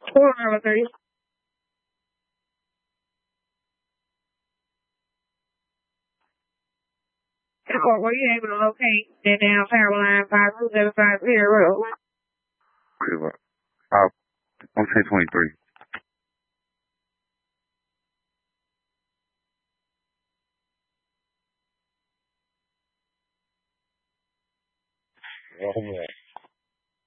430. Or were you able to locate the down power line 52750 road? On 1023. Oh, man.